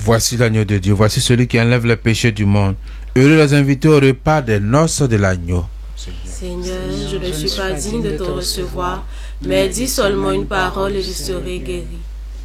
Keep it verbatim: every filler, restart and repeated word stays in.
Voici l'agneau de Dieu, voici celui qui enlève le péché du monde. Heureux les invités au repas des noces de l'agneau. Seigneur, je ne suis pas digne de te recevoir, mais dis seulement une parole et je serai guéri.